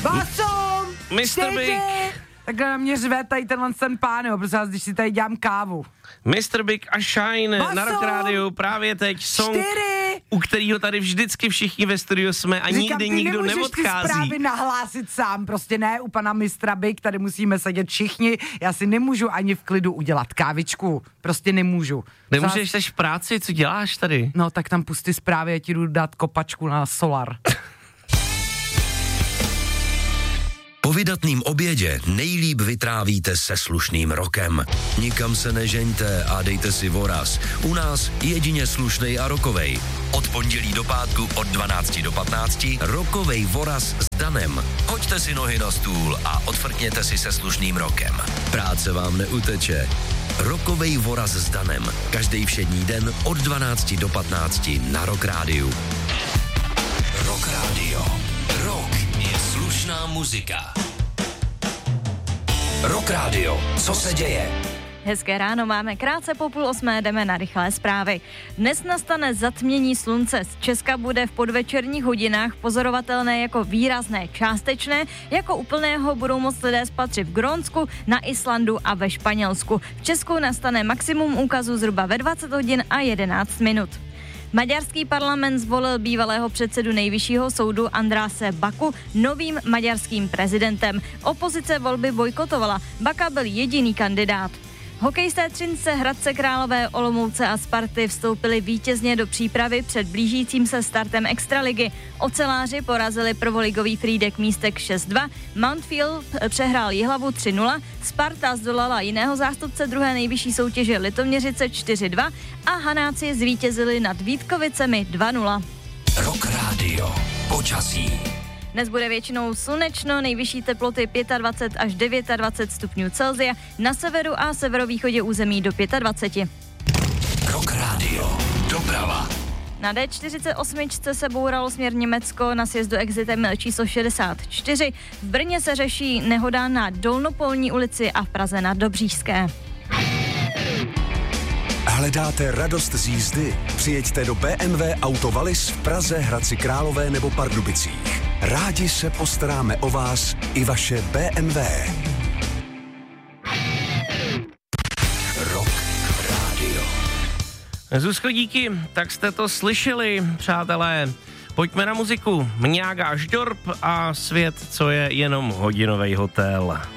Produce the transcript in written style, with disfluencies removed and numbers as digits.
Basum! Mr. Big. Takhle na mě řve tady ten pán, jo, protože když si tady dělám kávu. Mr. Big a Shine na Rock Rádiu právě teď song, 4. u kterého tady vždycky všichni ve studiu jsme a nikdy nikdo neodchází. Říkám, ty zprávy nahlásit sám, prostě ne u pana Mistra Big, tady musíme sedět všichni, já si nemůžu ani v klidu udělat kávičku, prostě nemůžu. Nemůžeš, jsi v práci, co děláš tady? No tak tam pusty zprávy, já ti jdu dát kopačku na solar. Po vydatným obědě nejlíp vytrávíte se slušným rokem. Nikam se nežeňte a dejte si voraz. U nás jedině slušnej a rokovej. Od pondělí do pátku od 12 do 15 rokovej voraz s Danem. Hoďte si nohy na stůl a odfrkněte si se slušným rokem. Práce vám neuteče. Rokovej voraz s Danem. Každý všední den od 12 do 15 na Rock Rádiu. Rock Rádio. Rock je slušná muzika. Rock Rádio. Co se děje? Hezké ráno, máme krátce po 7:30, jdeme na rychlé zprávy. Dnes nastane zatmění slunce. Z Česka bude v podvečerních hodinách pozorovatelné jako výrazné částečné, jako úplného budou moct lidé spatřit v Grónsku, na Islandu a ve Španělsku. V Česku nastane maximum úkazu zhruba ve 20 hodin a 11 minut. Maďarský parlament zvolil bývalého předsedu nejvyššího soudu Andráse Baku novým maďarským prezidentem. Opozice volby bojkotovala. Baka byl jediný kandidát. Hokejisté Třince, Hradce Králové, Olomouce a Sparty vstoupili vítězně do přípravy před blížícím se startem extraligy. Oceláři porazili prvoligový Frýdek Místek 6-2, Mountfield přehrál Jihlavu 3-0, Sparta zdolala jiného zástupce druhé nejvyšší soutěže Litoměřice 4-2 a Hanáci zvítězili nad Vítkovicemi 2-0. Rock Radio. Počasí. Dnes bude většinou slunečno, nejvyšší teploty 25 až 29 stupňů Celsia, na severu a severovýchodě území do 25. Rock Radio. Doprava. Na D48 se bouralo směr Německo na sjezdu exitem číslo 64. V Brně se řeší nehoda na Dolnopolní ulici a v Praze na Dobříšské. Hledáte radost z jízdy? Přijeďte do BMW Auto Wallis v Praze, Hradci Králové nebo Pardubicích. Rádi se postaráme o vás i vaše BMW. Rock Radio. Zuzko, díky, tak jste to slyšeli, přátelé. Pojďme na muziku. Mňága Ždorb a svět, co je jenom hodinový hotel.